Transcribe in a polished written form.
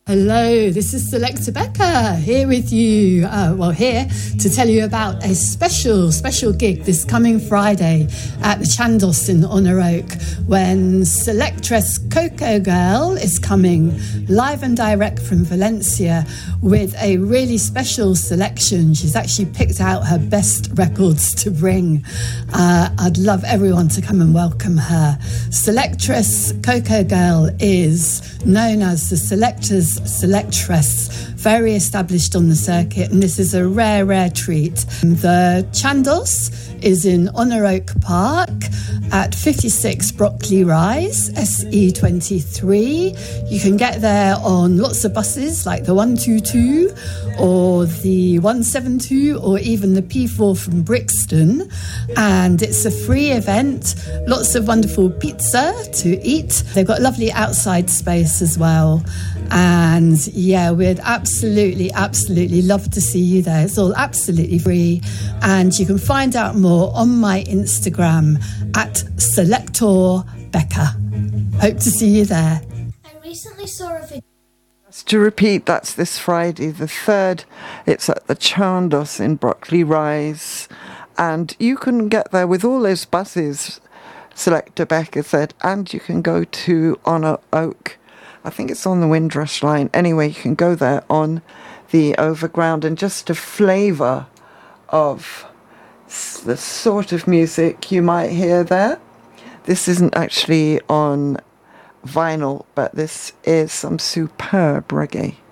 Hello, this is Selector Becca here with you. Here to tell you about a special gig this coming Friday at the Chandos in Honor Oak when Selectress Coco Girl is coming live and direct from Valencia with a really special selection. She's actually picked out her best records to bring. I'd love everyone to come and welcome her. Selectress Coco Girl is known as the Selectress, very established on the circuit, and this is a rare treat. The Chandos is in Honor Oak Park at 56 Brockley Rise, SE23. You can get there on lots of buses like the 122 or the 172 or even the P4 from Brixton, and it's a free event. Lots of wonderful pizza to eat. They've got lovely outside space as well, and yeah, we'd absolutely love to see you there. It's all absolutely free, and you can find out more on my Instagram at Selector Becca. Hope to see you there. I recently saw a video. To repeat, that's this Friday the 3rd. It's at the Chandos in Brockley Rise, and you can get there with all those buses, Selector Becca said, and you can go to Honor Oak. I think it's on the Windrush line. Anyway, you can go there on the overground, and just a flavour of the sort of music you might hear there. This isn't actually on vinyl, but this is some superb reggae.